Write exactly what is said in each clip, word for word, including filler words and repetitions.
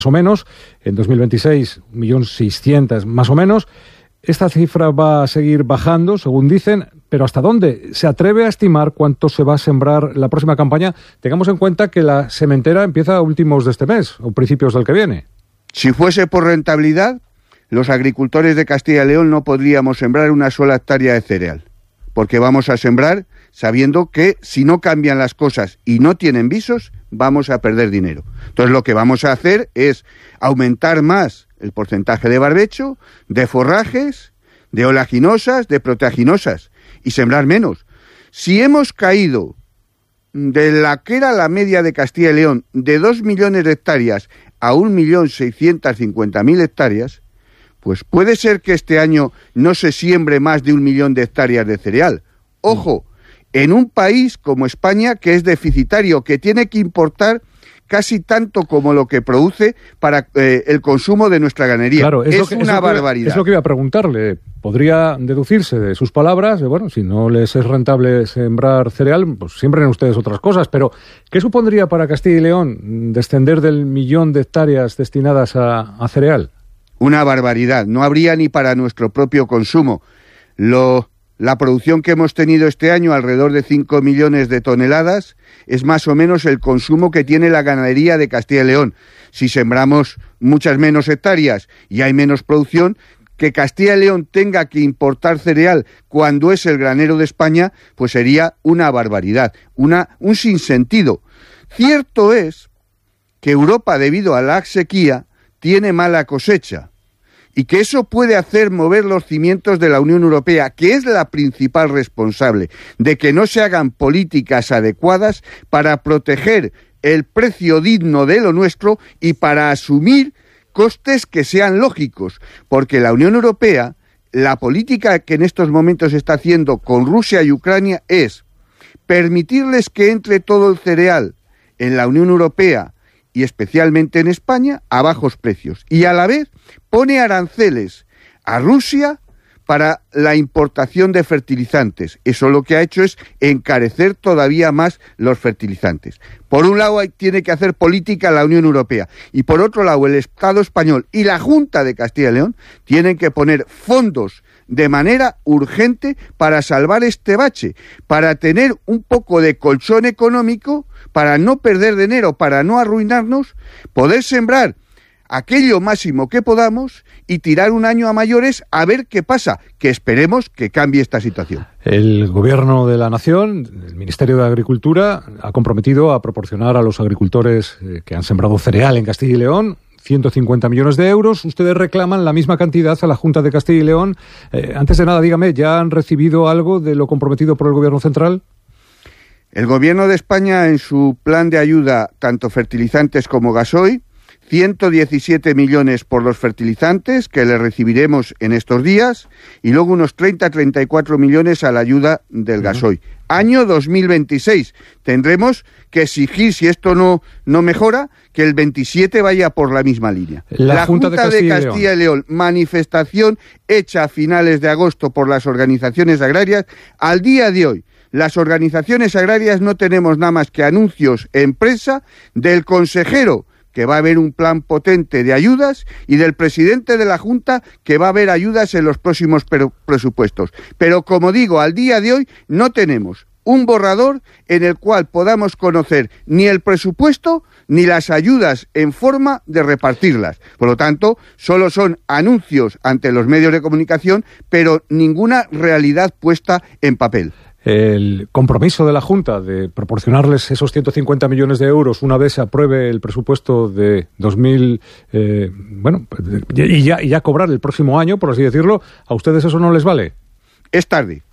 o menos, en dos mil veintiséis un millón seiscientos más o menos. Esta cifra va a seguir bajando, según dicen, pero ¿hasta dónde? ¿Se atreve a estimar cuánto se va a sembrar la próxima campaña? Tengamos en cuenta que la sementera empieza a últimos de este mes o principios del que viene. Si fuese por rentabilidad, los agricultores de Castilla y León no podríamos sembrar una sola hectárea de cereal, porque vamos a sembrar sabiendo que si no cambian las cosas y no tienen visos, vamos a perder dinero. Entonces lo que vamos a hacer es aumentar más el porcentaje de barbecho, de forrajes, de oleaginosas, de proteaginosas, y sembrar menos. Si hemos caído de la que era la media de Castilla y León de dos millones de hectáreas a un millón seiscientos cincuenta mil hectáreas, pues puede ser que este año no se siembre más de un millón de hectáreas de cereal. Ojo, en un país como España, que es deficitario, que tiene que importar casi tanto como lo que produce para eh, el consumo de nuestra ganadería. Claro, es, es lo que, una es barbaridad. Es lo que iba a preguntarle. Podría deducirse de sus palabras, de, bueno, si no les es rentable sembrar cereal, pues siembren ustedes otras cosas, pero ¿qué supondría para Castilla y León descender del millón de hectáreas destinadas a, a cereal? Una barbaridad. No habría ni para nuestro propio consumo. Lo... La producción que hemos tenido este año, alrededor de cinco millones de toneladas, es más o menos el consumo que tiene la ganadería de Castilla y León. Si sembramos muchas menos hectáreas y hay menos producción, que Castilla y León tenga que importar cereal cuando es el granero de España, pues sería una barbaridad, una, un sinsentido. Cierto es que Europa, debido a la sequía, tiene mala cosecha, y que eso puede hacer mover los cimientos de la Unión Europea, que es la principal responsable de que no se hagan políticas adecuadas para proteger el precio digno de lo nuestro y para asumir costes que sean lógicos, porque la Unión Europea, la política que en estos momentos está haciendo con Rusia y Ucrania es permitirles que entre todo el cereal en la Unión Europea y especialmente en España, a bajos precios. Y a la vez pone aranceles a Rusia para la importación de fertilizantes. Eso lo que ha hecho es encarecer todavía más los fertilizantes. Por un lado, tiene que hacer política la Unión Europea, y por otro lado, el Estado español y la Junta de Castilla y León tienen que poner fondos de manera urgente para salvar este bache, para tener un poco de colchón económico, para no perder dinero, para no arruinarnos, poder sembrar aquello máximo que podamos y tirar un año a mayores a ver qué pasa, que esperemos que cambie esta situación. El Gobierno de la Nación, el Ministerio de Agricultura, ha comprometido a proporcionar a los agricultores que han sembrado cereal en Castilla y León ciento cincuenta millones de euros. Ustedes reclaman la misma cantidad a la Junta de Castilla y León. Eh, antes de nada, dígame, ¿ya han recibido algo de lo comprometido por el Gobierno central? El Gobierno de España, en su plan de ayuda, tanto fertilizantes como gasoil, ciento diecisiete millones por los fertilizantes, que le recibiremos en estos días, y luego unos treinta a treinta y cuatro millones a la ayuda del gasoil. Uh-huh. Año dos mil veintiséis. Tendremos que exigir, si esto no, no mejora, que el veintisiete vaya por la misma línea. La, la Junta, Junta de Castilla, de Castilla y León. León, manifestación hecha a finales de agosto por las organizaciones agrarias, al día de hoy. Las organizaciones agrarias no tenemos nada más que anuncios en prensa del consejero, que va a haber un plan potente de ayudas, y del presidente de la Junta, que va a haber ayudas en los próximos presupuestos. Pero, como digo, al día de hoy no tenemos un borrador en el cual podamos conocer ni el presupuesto ni las ayudas en forma de repartirlas. Por lo tanto, solo son anuncios ante los medios de comunicación, pero ninguna realidad puesta en papel. El compromiso de la Junta de proporcionarles esos ciento cincuenta millones de euros una vez se apruebe el presupuesto de dos mil, eh, bueno, y ya, y ya cobrar el próximo año, por así decirlo, ¿a ustedes eso no les vale? Es tarde.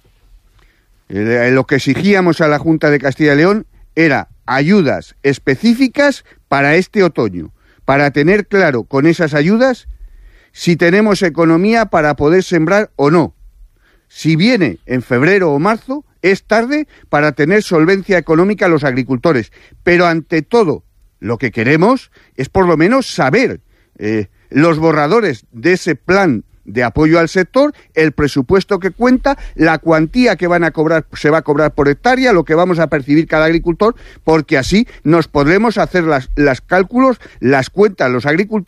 Eh, lo que exigíamos a la Junta de Castilla y León era ayudas específicas para este otoño, para tener claro con esas ayudas si tenemos economía para poder sembrar o no. Si viene en febrero o marzo, es tarde para tener solvencia económica a los agricultores. Pero ante todo, lo que queremos es por lo menos saber eh, los borradores de ese plan de apoyo al sector, el presupuesto que cuenta, la cuantía que van a cobrar, se va a cobrar por hectárea, lo que vamos a percibir cada agricultor, porque así nos podremos hacer las, las cálculos, las cuentas los agricultores